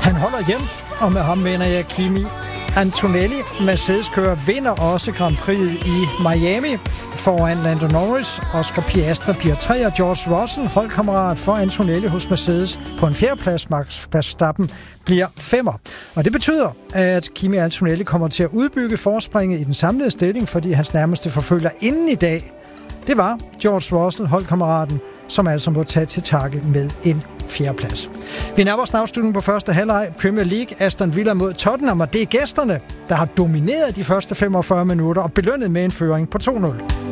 Han holder hjem, og med ham mener jeg Kimi Antonelli. Mercedes-kører vinder også Grand Prix i Miami foran Lando Norris. Oscar Piastri bliver 3, og George Russell, holdkammerat for Antonelli hos Mercedes, på en 4. plads. Max Verstappen bliver 5. Og det betyder, at Kimi Antonelli kommer til at udbygge forspringet i den samlede stilling, fordi hans nærmeste forfølger inden i dag, det var George Russell, holdkammeraten, som altså må tage til takke med en 4. plads. Vi nærmer os afslutningen på første halvleg. Premier League, Aston Villa mod Tottenham, og det er gæsterne, der har domineret de første 45 minutter og belønnet med en føring på 2-0.